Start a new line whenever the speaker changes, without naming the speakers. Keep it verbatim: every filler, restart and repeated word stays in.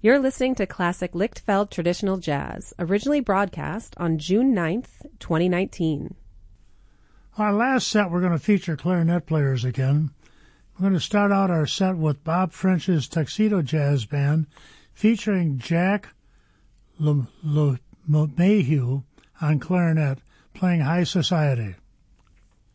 You're listening to classic Lichtfeld traditional jazz, originally broadcast on June ninth, twenty nineteen.
Our last set, we're going to feature clarinet players again. We're going to start out our set with Bob French's Tuxedo Jazz Band, featuring Jack LeMahieu on clarinet, playing High Society.